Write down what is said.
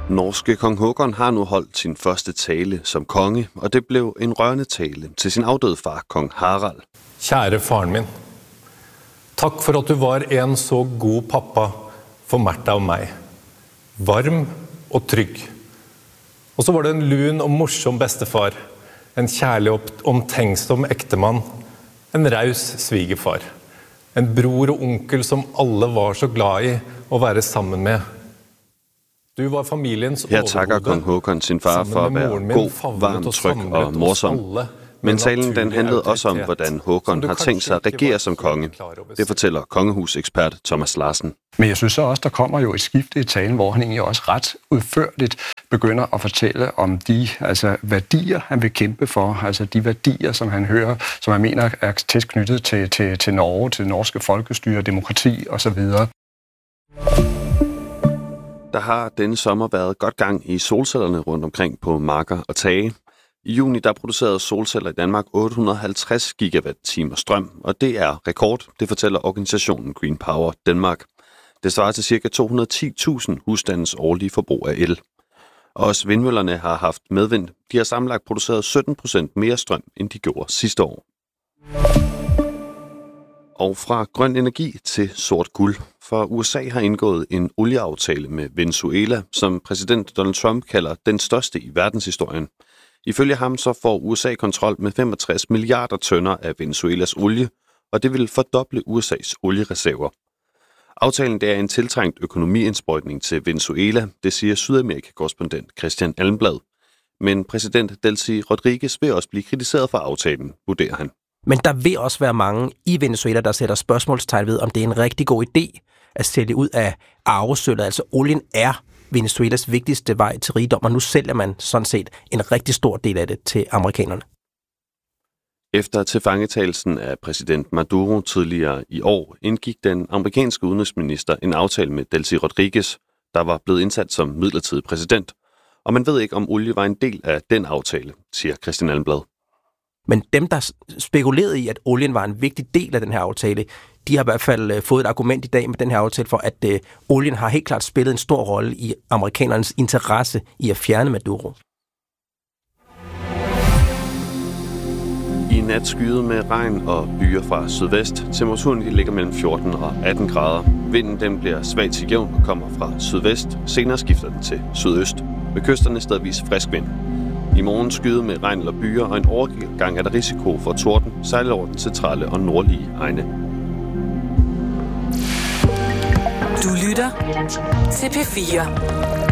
Norske kong Håkon har nu holdt sin første tale som konge, og det blev en rørende tale til sin afdøde far, kong Harald. Kære faren min, tak for at du var en så god pappa for Märtha og mig. Varm og trygg. Og så var det en lun og morsom bedstefar, en kærlig og omtenksom ektemann, en raus svigerfar, en bror og onkel som alle var så glad i at være sammen med. Du var familiens Her takker kong Håkon sin far for at være god, varm, tryg og morsom. Men talen den handlede også om, hvordan Håkon har tænkt sig at regere som konge. Det fortæller kongehusekspert Thomas Larsen. Men jeg synes så også, der kommer jo et skifte i talen, hvor han egentlig også ret udførligt begynder at fortælle om de værdier, han vil kæmpe for. Altså de værdier, som han hører, som han mener er tæt knyttet til Norge, til det norske folkestyre, demokrati osv. Der har denne sommer været godt gang i solcellerne rundt omkring på marker og tage. I juni der producerede solceller i Danmark 850 gigawatt-timer strøm, og det er rekord, det fortæller organisationen Green Power Danmark. Det svarer til ca. 210.000 husstandens årlige forbrug af el. Og også vindmøllerne har haft medvind. De har sammenlagt produceret 17% mere strøm, end de gjorde sidste år. Og fra grøn energi til sort guld. For USA har indgået en olieaftale med Venezuela, som præsident Donald Trump kalder den største i verdenshistorien. Ifølge ham så får USA kontrol med 65 milliarder tønder af Venezuelas olie, og det vil fordoble USA's oliereserver. Aftalen det er en tiltrængt økonomiindsprøjtning til Venezuela, det siger Sydamerika-korrespondent Christian Almblad. Men præsident Delcy Rodriguez vil også blive kritiseret for aftalen, vurderer han. Men der vil også være mange i Venezuela, der sætter spørgsmålstegn ved, om det er en rigtig god idé at sælge ud af arvesølvet. Altså olien er Venezuelas vigtigste vej til rigdom, og nu sælger man sådan set en rigtig stor del af det til amerikanerne. Efter tilfangetagelsen af præsident Maduro tidligere i år, indgik den amerikanske udenrigsminister en aftale med Delcy Rodriguez, der var blevet indsat som midlertidig præsident. Og man ved ikke, om olie var en del af den aftale, siger Christian Almblad. Men dem, der spekulerede i, at olien var en vigtig del af den her aftale, de har i hvert fald fået et argument i dag med den her aftale for, at olien har helt klart spillet en stor rolle i amerikanernes interesse i at fjerne Maduro. I nat skyet med regn og byer fra sydvest. Temperaturen ligger mellem 14 og 18 grader. Vinden den bliver svag til jævn og kommer fra sydvest. Senere skifter den til sydøst. Ved kysterne stedvis frisk vind. I morgen skyet med regn eller byer, og en overgang er der risiko for torden, særligt over den centrale og nordlige egne. Du lytter til P4.